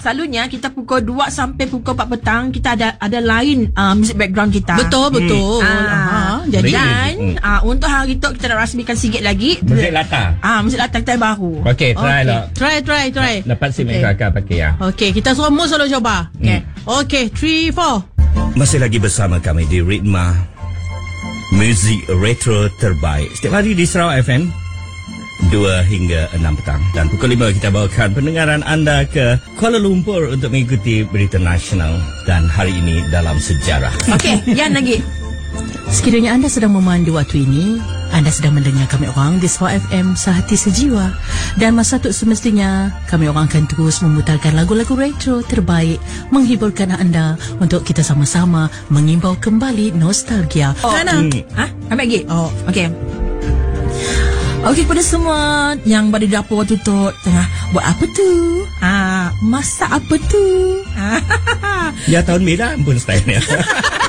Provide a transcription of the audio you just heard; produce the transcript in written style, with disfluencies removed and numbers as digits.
selalunya kita pukul 2 sampai pukul 4 petang kita ada lain music background kita. Betul. Jadi untuk hari tu kita nak rasmikan sikit lagi Musik latar. musik latar kita baru. Okey, try lah. Try. Dapat si Melaka pakai ya. Okey, kita semua selalu cuba. Okey, 3, 4. Masih lagi bersama kami di Ritma Muzik Retro Terbaik setiap hari di Sarawak FM 2 hingga 6 petang. Dan pukul 5 kita bawakan pendengaran anda ke Kuala Lumpur untuk mengikuti berita nasional. Dan hari ini dalam sejarah. Okey, Yan lagi. Sekiranya anda sedang memandu waktu ini, anda sedang mendengar kami orang di Sarawak FM sehati sejiwa. Dan masa tu semestinya kami orang akan terus memutarkan lagu-lagu retro terbaik, menghiburkan anda untuk kita sama-sama mengimbau kembali nostalgia. Hana. Ambil lagi. Okey. Okey, kepada semua yang berada di dapur tu tengah buat apa tu? Masak apa tu? Ya tahun merah pun style ni.